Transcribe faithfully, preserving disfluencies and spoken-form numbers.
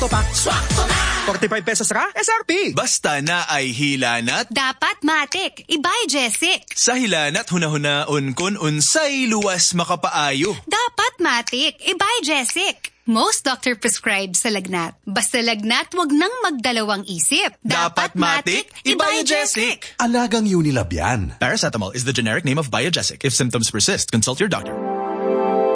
Swakto-pak. Swakto-pak! forty-five pesos ra, S R P. Basta na ay hilanat. Dapat matik, ibay Jessic. Sa hilanat hunahuna-un kun unsay luwas makapaayo. Dapat matik, ibay Jessic. Most doctor prescribed sa lagnat. Basta lagnat, wag nang magdalawang isip. Dapat matik, ibay Jessic. Alagang Unilab yan. Paracetamol is the generic name of Biogesic. If symptoms persist, consult your doctor.